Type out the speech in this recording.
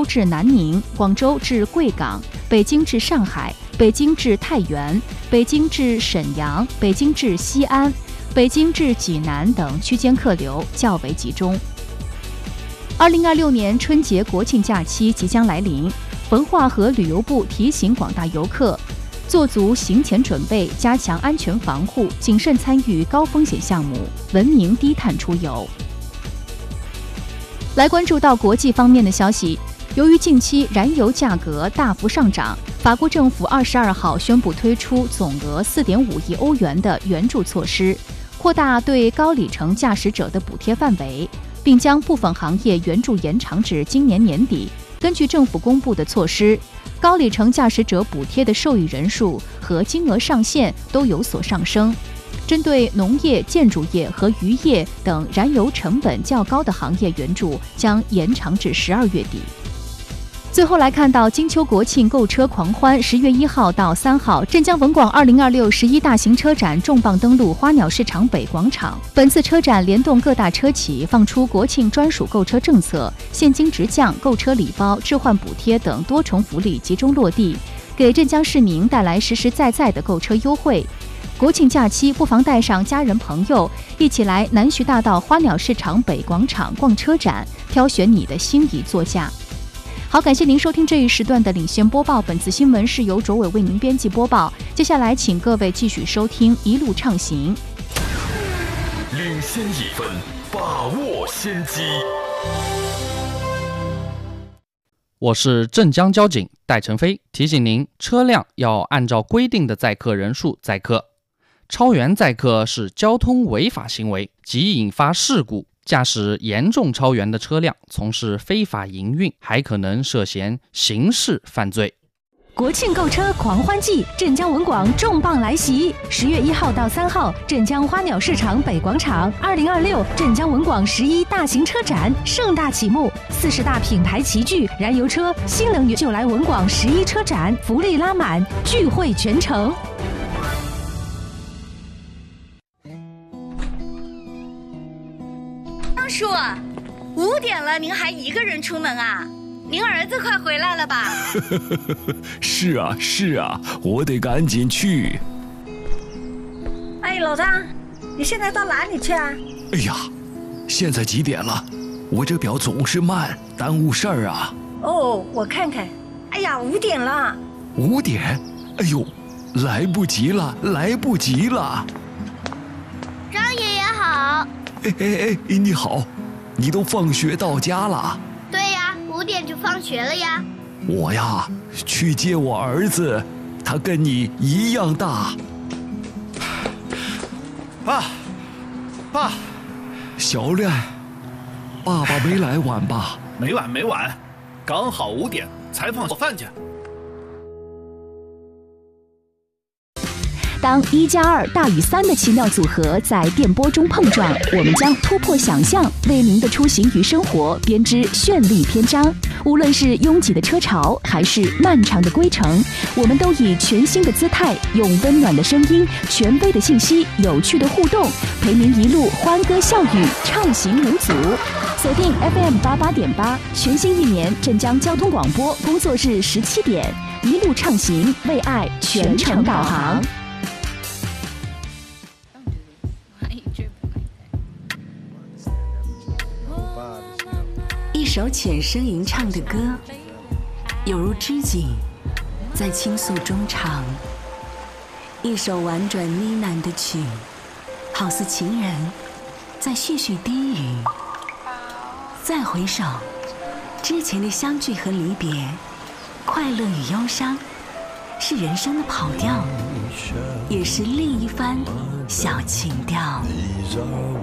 至南宁、广州至贵港、北京至上海、北京至太原、北京至沈阳、北京至西安、北京至济南等区间客流较为集中。2026年春节国庆假期即将来临，文化和旅游部提醒广大游客做足行前准备，加强安全防护，谨慎参与高风险项目，文明低碳出游。来关注到国际方面的消息，由于近期燃油价格大幅上涨，法国政府22号宣布推出总额4.5亿欧元的援助措施，扩大对高里程驾驶者的补贴范围，并将部分行业援助延长至今年年底。根据政府公布的措施，高里程驾驶者补贴的受益人数和金额上限都有所上升。针对农业、建筑业和渔业等燃油成本较高的行业，援助将延长至12月底。最后来看到金秋国庆购车狂欢，10月1号到3号，镇江文广202611大型车展重磅登陆花鸟市场北广场。本次车展联动各大车企，放出国庆专属购车政策，现金直降、购车礼包、置换补贴等多重福利集中落地，给镇江市民带来实实在在的购车优惠。国庆假期不妨带上家人朋友，一起来南徐大道花鸟市场北广场逛车展，挑选你的心仪座驾。好，感谢您收听这一时段的领先播报。本次新闻是由卓伟为您编辑播报。接下来，请各位继续收听《一路畅行》。 领先1分，把握先机。 我是镇江交警戴成飞，提醒您，车辆要按照规定的载客人数载客，超员载客是交通违法行为，即引发事故。驾驶严重超员的车辆从事非法营运，还可能涉嫌刑事犯罪。 国庆购车狂欢季，镇江文广重磅来袭！10月1号到3号，镇江花鸟市场北广场2026镇江文广11大型车展盛大启幕，40大品牌齐聚，燃油车、新能源就来文广11车展，福利拉满，聚会全城。 叔，5点了，您还一个人出门啊？您儿子快回来了吧？ 是啊，我得赶紧去。 哎，老张，你现在到哪里去啊？ 哎呀，现在几点了？我这表总是慢，耽误事儿啊。 哦，我看看。哎呀，5点了。 5点？哎呦，来不及了。 张爷爷好。 哎，你好，你都放学到家了？ 对呀，5点就放学了呀。 我呀，去接我儿子，他跟你一样大。爸，小亮，爸爸没来晚吧？ 没晚，刚好5点才放饭去。 当1+2大于3的奇妙组合在电波中碰撞，我们将突破想象，为您的出行与生活编织绚丽篇章。无论是拥挤的车潮，还是漫长的归程，我们都以全新的姿态，用温暖的声音、权威的信息、有趣的互动，陪您一路欢歌笑语，畅行无阻。锁定 FM88.8，全新1年镇江交通广播工作日17点，一路畅行，为爱全程导航。 一首浅声吟唱的歌，有如织锦在倾诉衷肠；一首婉转呢喃的曲，好似情人在絮絮低语。再回首，之前的相聚和离别，快乐与忧伤，是人生的跑调，也是另一番小情调。